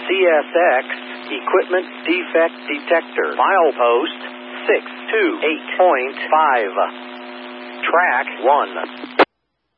CSX Equipment Defect Detector. Milepost 628.5. Track 1.